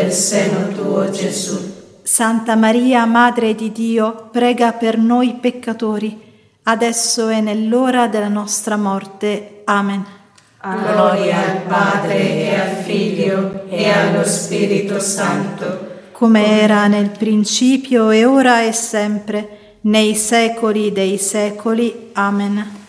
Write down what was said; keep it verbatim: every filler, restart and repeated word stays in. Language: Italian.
del seno tuo, Gesù. Santa Maria, Madre di Dio, prega per noi peccatori, adesso e nell'ora della nostra morte. Amen. Gloria al Padre e al Figlio e allo Spirito Santo, come era nel principio e ora e sempre, nei secoli dei secoli. Amen.